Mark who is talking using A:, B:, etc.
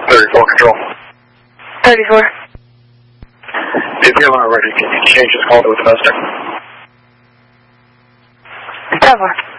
A: 34 control.
B: 34.
A: If you haven't already, can you change this call to a domestic?
B: 10-4.